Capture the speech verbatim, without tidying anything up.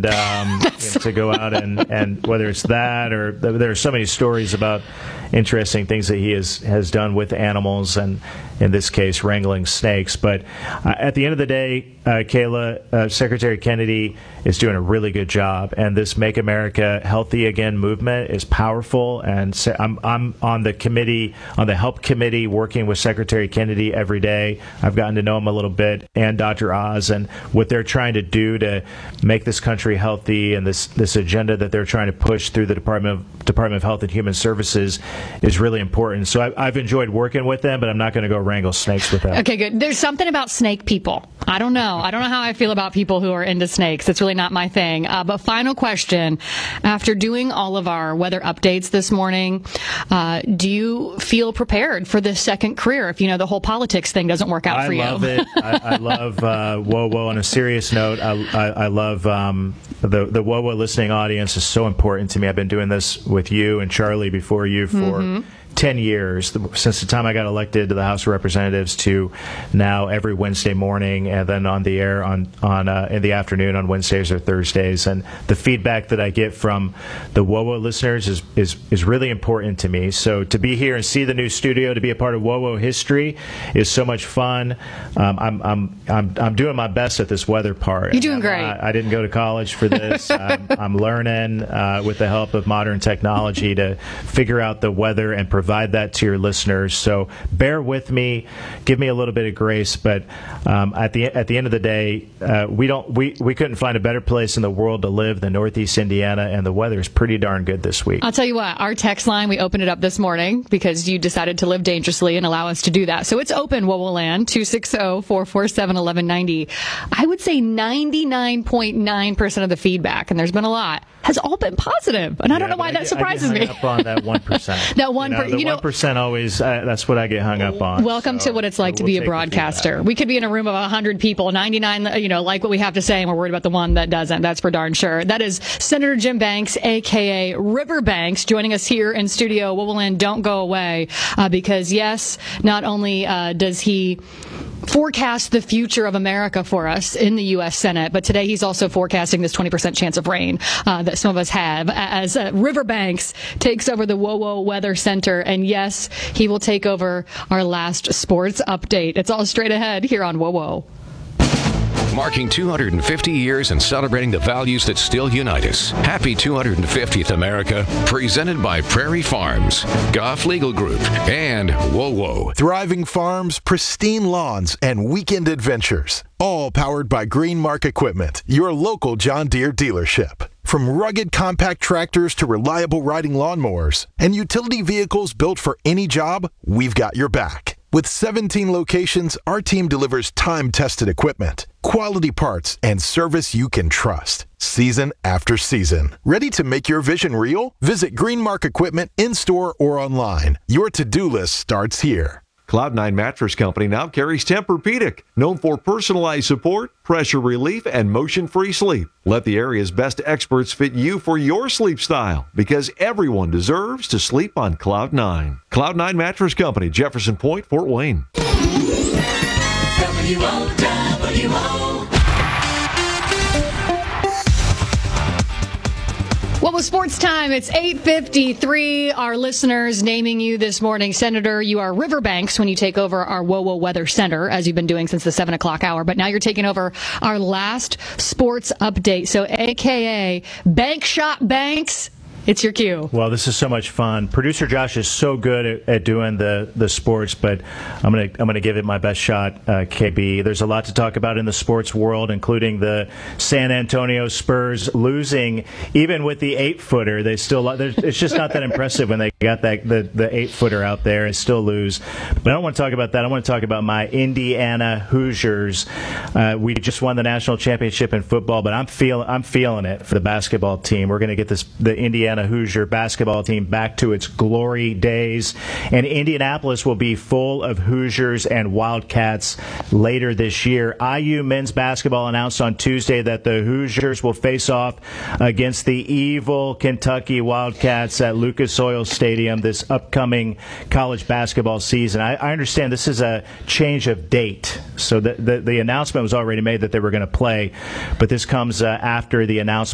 and um, you know, to go out and, and whether it's that or there are so many stories about interesting things that he has, has done with animals, and in this case, wrangling snakes. But uh, at the end of the day, uh, Kayla, uh, Secretary Kennedy is doing a really good job, and this Make America Healthy Again movement is powerful. And so I'm I'm on the committee, on the help committee, working with Secretary Kennedy every day. I've gotten to know him a little bit, and Doctor Oz, and what they're trying to do to make this country healthy, and this this agenda that they're trying to push through the Department of Department of Health and Human Services is really important. So I, I've enjoyed working with them, but I'm not going to go wrangle snakes with them. Okay, good. There's something about snake people. I don't know. I don't know how I feel about people who are into snakes. It's really not my thing. Uh, but final question. After doing all of our weather updates this morning, uh, do you feel prepared for this second career if, you know, the whole politics thing doesn't work out I for you? I love it. I, I love uh, Whoa Whoa. On a serious note, I, I, I love um, the, the Whoa Whoa listening audience is so important to me. I've been doing this with you and Charlie before you for mm-hmm. ten years, since the time I got elected to the House of Representatives to now every Wednesday morning, and then on the air on, on uh, in the afternoon on Wednesdays or Thursdays. And the feedback that I get from the W O W O listeners is, is, is really important to me. So to be here and see the new studio, to be a part of W O W O history is so much fun. Um, I'm, I'm, I'm, I'm doing my best at this weather part. You're doing great. I, I didn't go to college for this. I'm, I'm learning uh, with the help of modern technology to figure out the weather and provide provide that to your listeners. So bear with me, give me a little bit of grace. But um, at the at the end of the day, uh, we don't we, we couldn't find a better place in the world to live than Northeast Indiana, and the weather is pretty darn good this week. I'll tell you what, our text line, we opened it up this morning because you decided to live dangerously and allow us to do that. So it's open, W O W O Land, two six zero, four four seven, one one nine zero. I would say ninety-nine point nine percent of the feedback, and there's been a lot, has all been positive. And I don't yeah, know why I that get, surprises I get me. hung up on that one percent. that one, you know, per, the you know, one percent always, uh, that's what I get hung up on. Welcome so, to what it's like so to we'll be a broadcaster. We could be in a room of one hundred people, ninety-nine, you know, like what we have to say, and we're worried about the one that doesn't. That's for darn sure. That is Senator Jim Banks, a k a. River Banks, joining us here in studio. W O W O Land, don't go away, uh, because, yes, not only uh, does he forecast the future of America for us in the U S Senate, but today he's also forecasting this twenty percent chance of rain uh, that some of us have as uh, River Banks takes over the W O W O Weather Center. And yes, he will take over our last sports update. It's all straight ahead here on W O W O. Marking two hundred fifty years and celebrating the values that still unite us. Happy two hundred fiftieth, America. Presented by Prairie Farms, Goff Legal Group, and W O W O. Thriving farms, pristine lawns, and weekend adventures. All powered by Greenmark Equipment, your local John Deere dealership. From rugged compact tractors to reliable riding lawnmowers and utility vehicles built for any job, we've got your back. With seventeen locations, our team delivers time-tested equipment, quality parts, and service you can trust, season after season. Ready to make your vision real? Visit Greenmark Equipment in-store or online. Your to-do list starts here. Cloud nine Mattress Company now carries Tempur-Pedic, known for personalized support, pressure relief, and motion-free sleep. Let the area's best experts fit you for your sleep style, because everyone deserves to sleep on Cloud nine. Cloud nine Mattress Company, Jefferson Point, Fort Wayne. W O W O. What was sports time? It's eight fifty-three. Our listeners naming you this morning. Senator, you are River Banks when you take over our W O W O Weather Center, as you've been doing since the seven o'clock hour. But now you're taking over our last sports update. So, A K A Bank Shop Banks. It's your cue. Well, this is so much fun. Producer Josh is so good at, at doing the, the sports, but I'm gonna I'm gonna give it my best shot. Uh, K B, there's a lot to talk about in the sports world, including the San Antonio Spurs losing, even with the eight footer. They still it's just not that impressive when they got that the, the eight footer out there and still lose. But I don't want to talk about that. I want to talk about my Indiana Hoosiers. Uh, we just won the national championship in football, but I'm feeling I'm feeling it for the basketball team. We're gonna get this the Indiana Hoosier basketball team back to its glory days, and Indianapolis will be full of Hoosiers and Wildcats later this year. I U men's basketball announced on Tuesday that the Hoosiers will face off against the evil Kentucky Wildcats at Lucas Oil Stadium this upcoming college basketball season. I, I understand this is a change of date, so the, the, the announcement was already made that they were going to play, but this comes uh, after the announcement